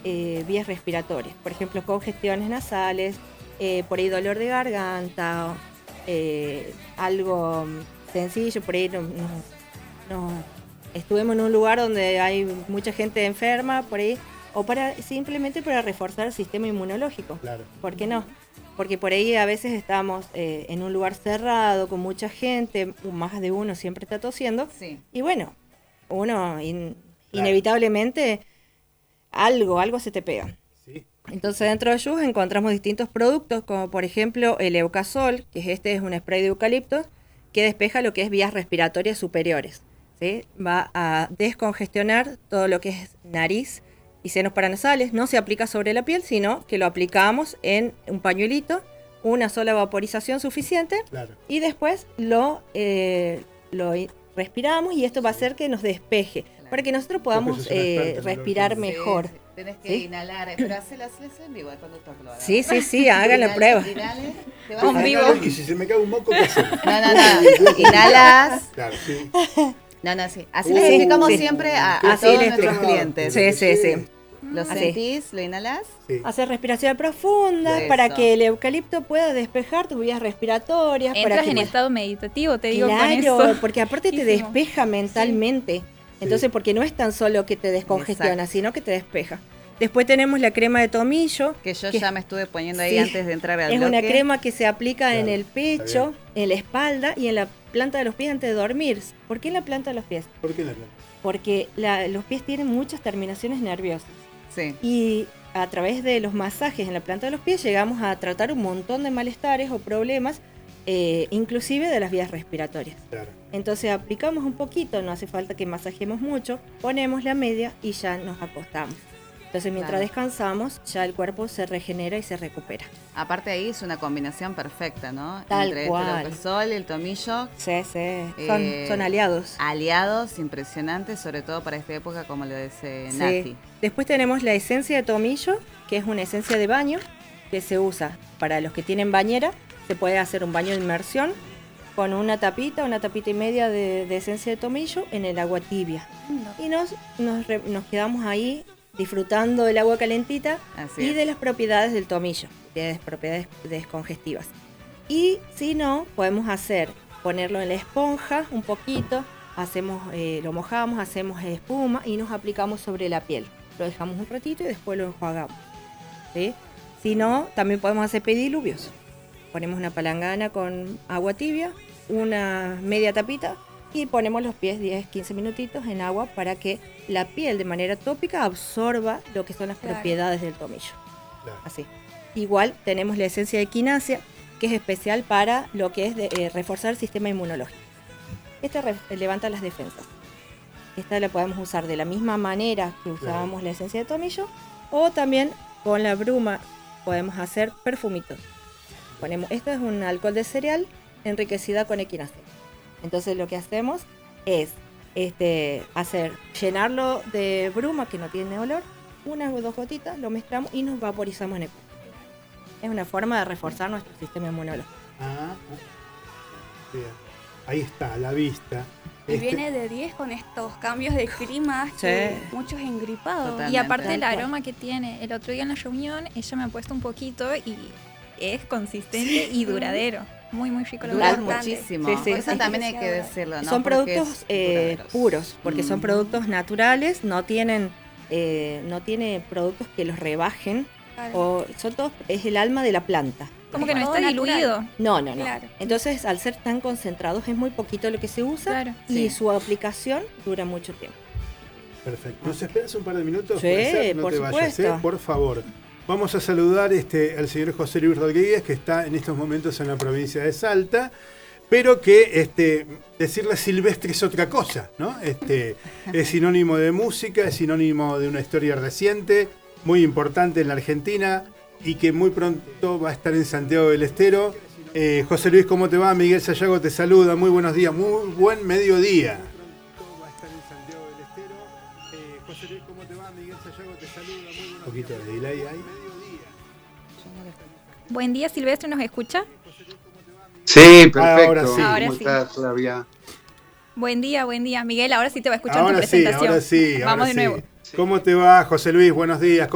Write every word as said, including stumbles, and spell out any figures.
eh, vías respiratorias. Por ejemplo, congestiones nasales, eh, por ahí dolor de garganta, eh, algo sencillo, por ahí no, no, no, estuvimos en un lugar donde hay mucha gente enferma, por ahí, o para simplemente para reforzar el sistema inmunológico. Claro. ¿Por qué no? Porque por ahí a veces estamos eh, en un lugar cerrado, con mucha gente, más de uno siempre está tosiendo, Sí. y bueno, uno in, Claro. inevitablemente algo, algo se te pega. Sí. Entonces dentro de ellos encontramos distintos productos, como por ejemplo el Eucasol, que es este es un spray de eucalipto, que despeja lo que es vías respiratorias superiores, ¿sí? Va a descongestionar todo lo que es nariz y senos paranasales. No se aplica sobre la piel, sino que lo aplicamos en un pañuelito, una sola vaporización suficiente, Claro. y después lo, eh, lo respiramos y esto va a hacer que nos despeje, Claro. para que nosotros Porque podamos sos una experta eh, en olor. respirar Sí, mejor. sí, tenés que ¿Sí? inhalar, pero hacelo, hacelo en vivo, el conductor que lo haga. Sí, sí, sí, hagan la Inhale, prueba. inhale, te vas Con a- vivo. Y si se me cae un moco, ¿qué hacemos? No, no, no. Inhalas. Claro, sí. No, no, sí. Así Uh, le explicamos sí. siempre a, qué a Así todos les nuestros explico. clientes. Sí, sí, sí. Lo Así. sentís, lo inhalas. Sí. Hacer respiración profunda Eso. para que el eucalipto pueda despejar tus vías respiratorias. para Entras que en no- estado meditativo, te digo, con Claro, eso. porque aparte te Muchísimo. despeja mentalmente. Entonces, porque no es tan solo que te descongestiona, Exacto. sino que te despeja. Después tenemos la crema de tomillo. Que yo que ya me estuve poniendo ahí sí, antes de entrar al es bloque. una crema que se aplica en Claro, el está pecho, en la espalda y en la planta de los pies antes de dormir. ¿Por qué en la planta de los pies? ¿Por qué la planta? Porque la- los pies tienen muchas terminaciones nerviosas. Sí. Y a través de los masajes en la planta de los pies llegamos a tratar un montón de malestares o problemas, eh, inclusive de las vías respiratorias. Claro. Entonces aplicamos un poquito, no hace falta que masajemos mucho, ponemos la media y ya nos acostamos. Entonces mientras Claro. descansamos, ya el cuerpo se regenera y se recupera. Aparte ahí es una combinación perfecta, ¿no? Tal Entre cual. el sol y el tomillo, Sí, sí, son, Eh, son aliados. aliados impresionantes, sobre todo para esta época como lo dice Sí. Nati. Después tenemos la esencia de tomillo, que es una esencia de baño que se usa para los que tienen bañera. Se puede hacer un baño de inmersión con una tapita, una tapita y media de, de esencia de tomillo en el agua tibia. Y nos, nos, re- nos quedamos ahí disfrutando del agua calentita Así y es. de las propiedades del tomillo, de las propiedades descongestivas. Y si no, podemos hacer, ponerlo en la esponja un poquito, hacemos, eh, lo mojamos, hacemos espuma y nos aplicamos sobre la piel. Lo dejamos un ratito y después lo enjuagamos. ¿Sí? Si no, también podemos hacer pediluvios. Ponemos una palangana con agua tibia, una media tapita y ponemos los pies diez, quince minutitos en agua para que la piel de manera tópica absorba lo que son las Claro. propiedades del tomillo. Claro. Así. Igual tenemos la esencia de equinacia, que es especial para lo que es de, eh, reforzar el sistema inmunológico. Esta re- levanta las defensas. Esta la podemos usar de la misma manera que usábamos la esencia de tomillo, o también con la bruma podemos hacer perfumitos. Ponemos, esto es un alcohol de cereal enriquecida con equinacia. Entonces lo que hacemos es este, hacer, llenarlo de bruma que no tiene olor, una o dos gotitas, lo mezclamos y nos vaporizamos en el cuerpo. Es una forma de reforzar nuestro sistema inmunológico. Ah, bien. Ahí está, a la vista. Y Este- viene de diez con estos cambios de clima, que muchos engripados. Total. Y aparte el Tal cual. aroma que tiene, el otro día en la reunión ella me ha puesto un poquito y es consistente y duradero. Muy, muy rico. la Dura verdad. bastante. muchísimo. Sí, sí. Eso Hay también que hay que desear. decirlo, ¿no? Son Porque productos es eh, duraderos. puros, porque son Mm. productos naturales, no tienen, eh, no tiene productos que los rebajen, Claro. o son todos, es el alma de la planta. Como que no Todo está natural. diluido. No, no, no. Claro. Entonces, al ser tan concentrados, es muy poquito lo que se usa Claro. y Sí. su aplicación dura mucho tiempo. Perfecto. ¿Nos esperas un par de minutos? Sí, ¿Puede ser? No por te vayas, supuesto. ¿eh? Por favor. Vamos a saludar este, al señor José Luis Rodríguez, que está en estos momentos en la provincia de Salta, pero que este, decirle silvestre es otra cosa, ¿no? Este, es sinónimo de música, es sinónimo de una historia reciente, muy importante en la Argentina y que muy pronto va a estar en Santiago del Estero. Eh, José Luis, ¿cómo te va? Miguel Sayago te saluda, muy buenos días, muy buen mediodía. Un poquito de delay ahí. Buen día, Silvestre, ¿nos escucha? Sí, perfecto. Ahora sí. Ahora ¿Cómo sí. estás, Flavia? Buen día, buen día. Miguel, ahora sí te va a escuchar Ahora tu sí, presentación. ahora sí. Vamos ahora de sí. nuevo. ¿Cómo te va, José Luis? Buenos días.